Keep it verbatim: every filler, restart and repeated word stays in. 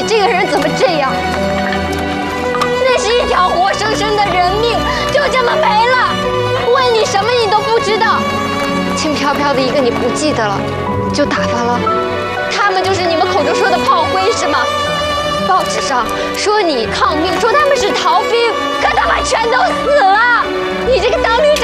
你这个人怎么这样？那是一条活生生的人命，就这么没了。问你什么你都不知道，轻飘飘的一个你不记得了，就打发了。他们就是你们口中说的炮灰是吗？报纸上说你抗命，说他们是逃兵，可他们全都死了。你这个当兵